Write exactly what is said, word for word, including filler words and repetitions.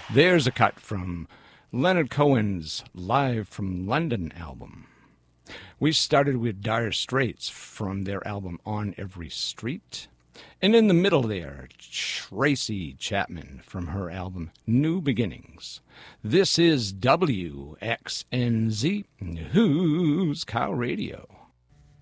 There's a cut from Leonard Cohen's Live from London album. We started with Dire Straits from their album On Every Street. And in the middle there, Tracy Chapman from her album New Beginnings. This is W X N Z News Cow Radio.